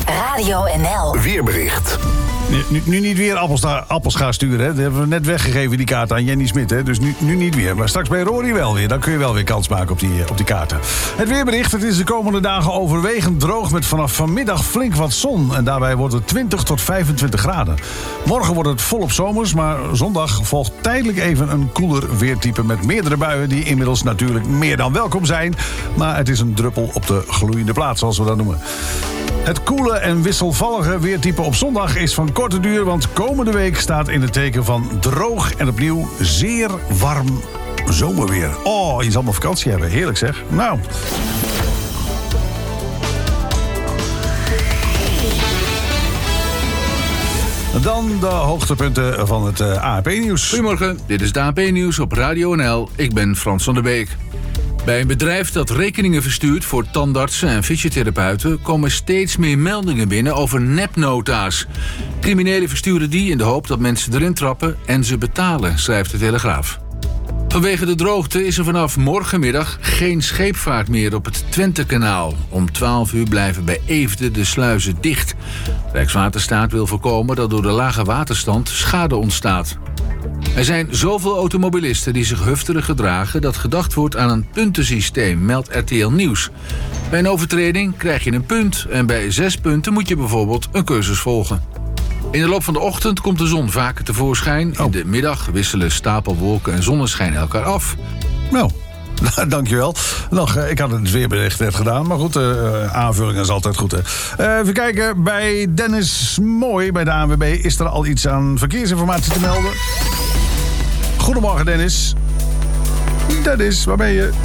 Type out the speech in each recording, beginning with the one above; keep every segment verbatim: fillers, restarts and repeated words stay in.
Radio N L. Weerbericht. Nu, nu, nu niet weer appels, appels gaan sturen, hè. Dat hebben we net weggegeven, die kaart aan Jenny Smit, hè. Dus nu, nu niet weer. Maar straks bij Rory wel weer. Dan kun je wel weer kans maken op die, op die kaarten. Het weerbericht, het is de komende dagen overwegend droog met vanaf vanmiddag flink wat zon. En daarbij wordt het twintig tot vijfentwintig graden. Morgen wordt het volop zomers, maar zondag volgt tijdelijk even een koeler weertype met meerdere buien die inmiddels natuurlijk meer dan welkom zijn. Maar het is een druppel op de gloeiende plaat, zoals we dat noemen. Het koele en wisselvallige weertype op zondag is van korte duur, want komende week staat in het teken van droog en opnieuw zeer warm zomerweer. Oh, je zal maar vakantie hebben. Heerlijk zeg. Nou. Dan de hoogtepunten van het uh, A N P-nieuws. Goedemorgen, dit is de A N P-nieuws op Radio N L. Ik ben Frans van der Beek. Bij een bedrijf dat rekeningen verstuurt voor tandartsen en fysiotherapeuten komen steeds meer meldingen binnen over nepnota's. Criminelen versturen die in de hoop dat mensen erin trappen en ze betalen, schrijft de Telegraaf. Vanwege de droogte is er vanaf morgenmiddag geen scheepvaart meer op het Twentekanaal. Om twaalf uur blijven bij Eefde de sluizen dicht. Rijkswaterstaat wil voorkomen dat door de lage waterstand schade ontstaat. Er zijn zoveel automobilisten die zich hufterig gedragen dat gedacht wordt aan een puntensysteem, meldt R T L Nieuws. Bij een overtreding krijg je een punt en bij zes punten moet je bijvoorbeeld een cursus volgen. In de loop van de ochtend komt de zon vaker tevoorschijn. In de middag wisselen stapelwolken en zonneschijn elkaar af. Nou, dankjewel. Nog, ik had het weerbericht net gedaan, maar goed, uh, aanvulling is altijd goed. Hè. Uh, even kijken, bij Dennis Mooi, bij de A N W B, is er al iets aan verkeersinformatie te melden. Goedemorgen, Dennis. Dennis, waar ben je?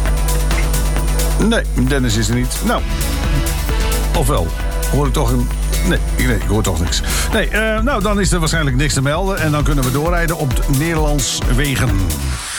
Nee, Dennis is er niet. Nou, ofwel, hoor ik toch een... Nee, nee, ik hoor toch niks. Nee, uh, nou, dan is er waarschijnlijk niks te melden. En dan kunnen we doorrijden op Nederlands wegen.